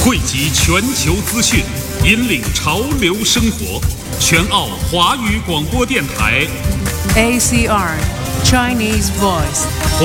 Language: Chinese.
汇集全球资讯，引领潮流生活。全澳华语广播电台 ACR Chinese Voice。